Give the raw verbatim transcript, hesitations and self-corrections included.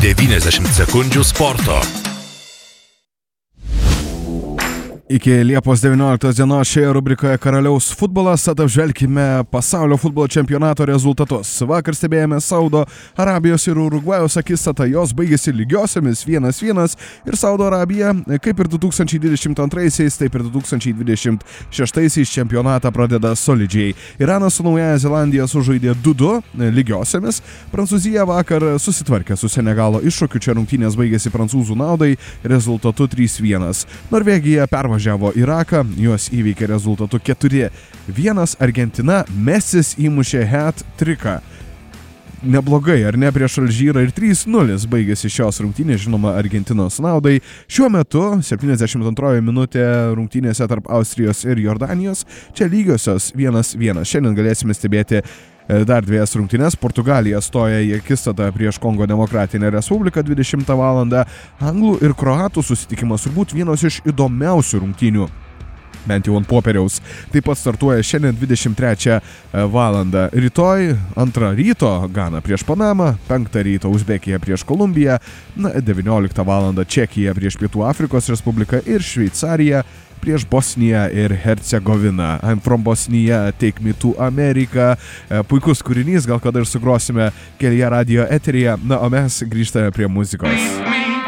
devyniasdešimt sekundžių sporto. Iki Liepos devynioliktos dienos šioje rubrikoje Karaliaus futbolas, tad apžvelkime pasaulio futbolo čempionato rezultatus. Vakar stebėjome Saudo Arabijos ir Urugvajaus akistatą, jos baigėsi lygiosiamis vienas vienas ir Saudo Arabija, kaip ir du tūkstančiai dvidešimt antraisiais, taip ir du tūkstančiai dvidešimt šeštaisiais čempionatą pradeda solidžiai. Iranas su Naująja Zelandija sužaidė du du lygiosiamis, Prancūzija vakar susitvarkė su Senegalo iššūkiu, čia rungtynės baigėsi prancūzų naudai rezultatu trys vienas. Norvegija pervažiavo Važiavo Iraką, juos įveikė rezultatu keturi vienas, Argentina Mesis įmušė hat-triką. Neblogai, ar ne, prieš Alžyrą ir trys nulis baigėsi šios rungtynės, žinoma, Argentinos naudai. Šiuo metu, septyniasdešimt antroji minutė rungtynėse tarp Austrijos ir Jordanijos, čia lygiosios vienas vienas. Šiandien galėsime stebėti dar dviejas rungtynės. Portugalija stoja į akistatą prieš Kongo Demokratinę Respubliką dvidešimtą valandą. Anglų ir kroatų susitikimas turbūt vienas iš įdomiausių rungtynių, bent jau ant popieriaus. Taip pat startuoja šiandien dvidešimt trečią valandą. Rytoj antrą ryto Gana prieš Panamą, penktą ryto Uzbekija prieš Kolumbiją, na, devynioliktą valandą Čekija prieš Pietų Afrikos Respubliką ir Šveicarija prieš Bosniją ir Hercegoviną. I'm from Bosnia, take me to America. Puikus kūrinys, gal kada ir sugrosime kelyje radio eteryje. Na, o mes grįžtame prie muzikos.